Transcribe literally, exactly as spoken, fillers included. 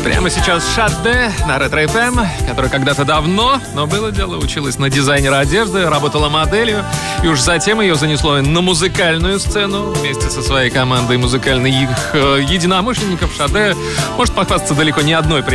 Прямо сейчас Шаде на Ретро эф эм, которая когда-то давно, но было дело, училась на дизайнера одежды, работала моделью, и уж затем ее занесло на музыкальную сцену вместе со своей командой музыкальных единомышленников. Шаде может похвастаться далеко не одной